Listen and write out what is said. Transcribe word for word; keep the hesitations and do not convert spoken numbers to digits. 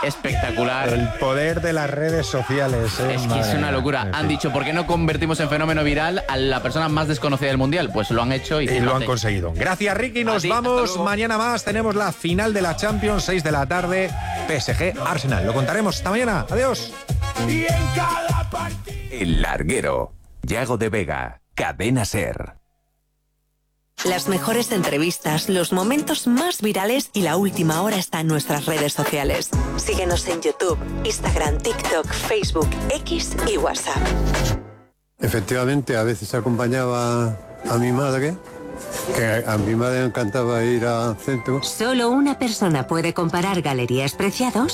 espectacular. El poder de las redes sociales. ¿eh? Es que Madre es una mía. locura. En Han fin. dicho, ¿por qué no convertimos en fenómeno viral a la persona más desconocida del mundial? Pues lo han hecho y, Y lo han fíjate. conseguido. Gracias, Ricky. A Nos ti, hasta vamos. luego. Mañana más tenemos la final de la Champions, seis de la tarde. P S G Arsenal. Lo contaremos esta mañana. Adiós. Y en cada partido. El Larguero. Yago de Vega. Cadena Ser. Las mejores entrevistas, los momentos más virales y la última hora está en nuestras redes sociales. Síguenos en YouTube, Instagram, TikTok, Facebook, X y WhatsApp. Efectivamente, a veces acompañaba a mi madre, que a mi madre le encantaba ir al centro. Solo una persona puede comparar Galerías Preciados